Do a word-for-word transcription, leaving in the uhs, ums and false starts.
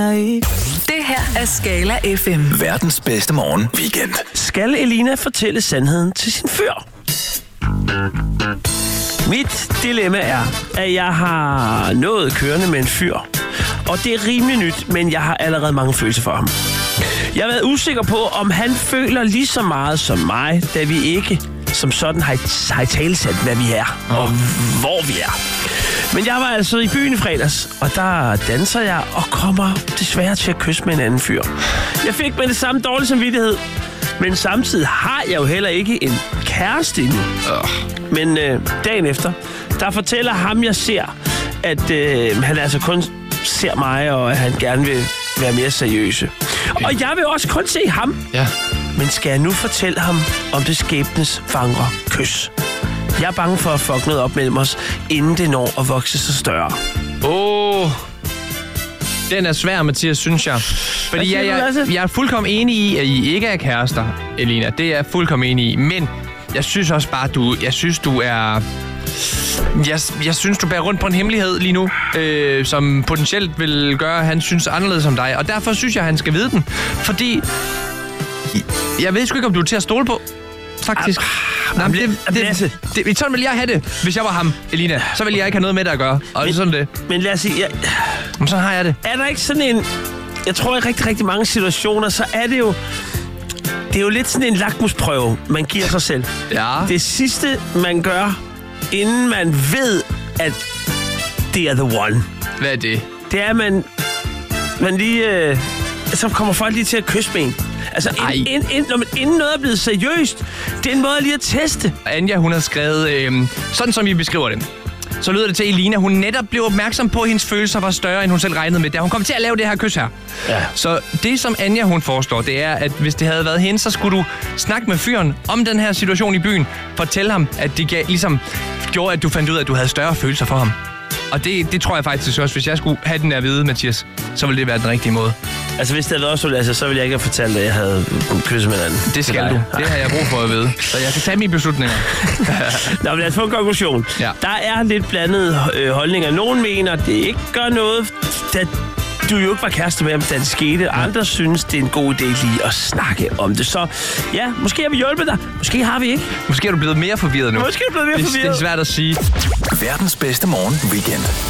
Det her er Skala F M. Verdens bedste morgen weekend. Skal Elina fortælle sandheden til sin fyr? Mit dilemma er, at jeg har noget kørende med en fyr. Og det er rimelig nyt, men jeg har allerede mange følelser for ham. Jeg har været usikker på, om han føler lige så meget som mig, da vi ikke som sådan har, har talsat, hvad vi er og hvor vi er. Men jeg var altså i byen i fredags, og der danser jeg og kommer desværre til at kysse med en anden fyr. Jeg fik med det samme dårlige samvittighed, men samtidig har jeg jo heller ikke en kæreste endnu. Uh. Men øh, dagen efter, der fortæller ham, jeg ser, at øh, han altså kun ser mig, og at han gerne vil være mere seriøse. Okay. Og jeg vil også kun se ham. Ja. Men skal jeg nu fortælle ham om det skæbnes fangre kys? Jeg er bange for at fuck noget op mellem os, inden det når at vokse så større. Åh, oh, den er svær, Mathias, synes jeg. Fordi jeg, jeg, jeg er fuldkommen enig i, at I ikke er kærester, Elina. Det er jeg fuldkommen enig i. Men jeg synes også bare, du, jeg synes, du er... Jeg, jeg synes, du bærer rundt på en hemmelighed lige nu, øh, som potentielt vil gøre, at han synes anderledes om dig. Og derfor synes jeg, at han skal vide den. Fordi... Jeg ved sgu ikke, om du er til at stole på, faktisk. Ah, Nej, det, det, det, det, det, sådan ville jeg have det, hvis jeg var ham, Elina. Så ville jeg ikke have noget med det at gøre. Og men, sådan det. Men lad os sige... Jeg... Men sådan har jeg det. Er der ikke sådan en... Jeg tror i rigtig, rigtig mange situationer, så er det jo... Det er jo lidt sådan en lakmusprøve, man giver sig selv. Ja. Det sidste, man gør, inden man ved, at det er the one. Hvad er det? Det er, at man, man lige... Øh, så kommer folk lige til at kysse med en. Altså, ind, ind, ind, når man, inden noget er blevet seriøst, det er en måde lige at teste. Anja, hun har skrevet, øh, sådan som I beskriver det, så lyder det til, Elina, hun netop blev opmærksom på, at hendes følelser var større, end hun selv regnede med, da hun kom til at lave det her kys her. Ja. Så det, som Anja, hun foreslår, det er, at hvis det havde været hende, så skulle du snakke med fyren om den her situation i byen. Fortæl ham, at det gav, ligesom gjorde, at du fandt ud af, at du havde større følelser for ham. Og det, det tror jeg faktisk også, hvis jeg skulle have den der vide, Mathias, så ville det være den rigtige måde. Altså, hvis det havde været også, altså, så ville jeg ikke have fortalt, at jeg havde kysset med anden. Det skal du. Det har jeg brug for at vide. Så jeg kan tage mine beslutninger. Nå, men lad os få en konklusion. Ja. Der er lidt blandede øh, holdninger. Nogen mener, at det ikke gør noget, da du jo ikke var kæreste med ham, da det skete. Andre synes, det er en god idé lige at snakke om det. Så ja, måske har vi hjulpet dig. Måske har vi ikke. Måske er du blevet mere forvirret nu. Måske er du blevet mere det, forvirret. Det er svært at sige. Verdens bedste morgen weekend.